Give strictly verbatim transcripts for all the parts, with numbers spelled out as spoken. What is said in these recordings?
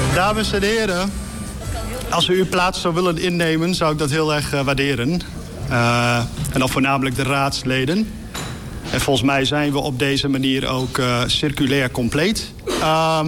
Dames en heren, als u uw plaats zou willen innemen, zou ik dat heel erg uh, waarderen. Uh, en dan voornamelijk de raadsleden. En volgens mij zijn we op deze manier ook uh, circulair compleet. Uh,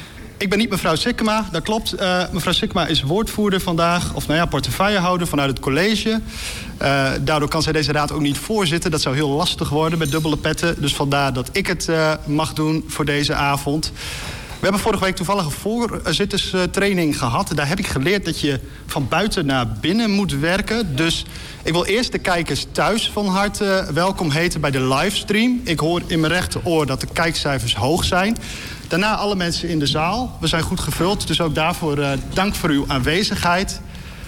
ik ben niet mevrouw Sikkema, dat klopt. Uh, mevrouw Sikkema is woordvoerder vandaag, of nou ja, portefeuillehouder vanuit het college. Uh, daardoor kan zij deze raad ook niet voorzitten. Dat zou heel lastig worden met dubbele petten. Dus vandaar dat ik het uh, mag doen voor deze avond. We hebben vorige week toevallig een voorzitterstraining gehad. Daar heb ik geleerd dat je van buiten naar binnen moet werken. Dus ik wil eerst de kijkers thuis van harte welkom heten bij de livestream. Ik hoor in mijn rechteroor dat de kijkcijfers hoog zijn. Daarna alle mensen in de zaal. We zijn goed gevuld, dus ook daarvoor uh, dank voor uw aanwezigheid.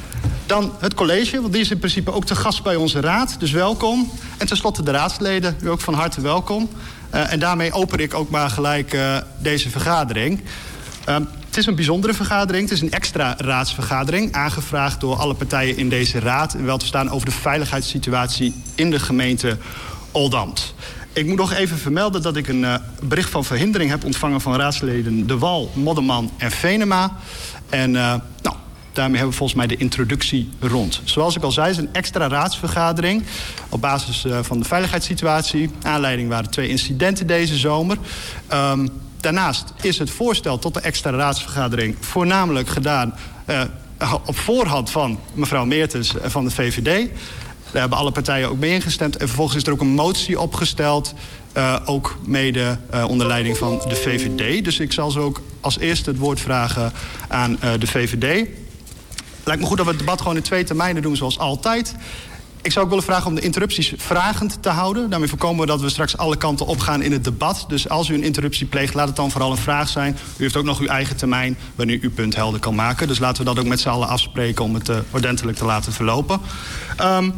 Dan het college, want die is in principe ook te gast bij onze raad. Dus welkom. En tenslotte de raadsleden, u ook van harte welkom. Uh, en daarmee open ik ook maar gelijk uh, deze vergadering. Uh, het is een bijzondere vergadering. Het is een extra raadsvergadering. Aangevraagd door alle partijen in deze raad. En wel te staan over de veiligheidssituatie in de gemeente Oldambt. Ik moet nog even vermelden dat ik een uh, bericht van verhindering heb ontvangen van raadsleden De Wal, Modderman en Venema. En uh, nou, daarmee hebben we volgens mij de introductie rond. Zoals ik al zei, is een extra raadsvergadering op basis uh, van de veiligheidssituatie. Aanleiding waren twee incidenten deze zomer. Um, daarnaast is het voorstel tot de extra raadsvergadering voornamelijk gedaan uh, op voorhand van mevrouw Meertens van de V V D. Daar hebben alle partijen ook mee ingestemd. En vervolgens is er ook een motie opgesteld. Uh, ook mede uh, onder leiding van de V V D. Dus ik zal zo ook als eerste het woord vragen aan uh, de V V D. Lijkt me goed dat we het debat gewoon in twee termijnen doen zoals altijd. Ik zou ook willen vragen om de interrupties vragend te houden. Daarmee voorkomen we dat we straks alle kanten opgaan in het debat. Dus als u een interruptie pleegt, laat het dan vooral een vraag zijn. U heeft ook nog uw eigen termijn wanneer u uw punt helder kan maken. Dus laten we dat ook met z'n allen afspreken om het uh, ordentelijk te laten verlopen. Um,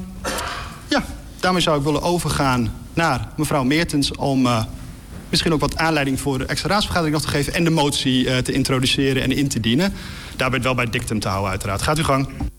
ja, daarmee zou ik willen overgaan naar mevrouw Meertens om uh, misschien ook wat aanleiding voor de extra raadsvergadering nog te geven en de motie uh, te introduceren en in te dienen. Daarbij het wel bij dictum te houden uiteraard. Gaat uw gang.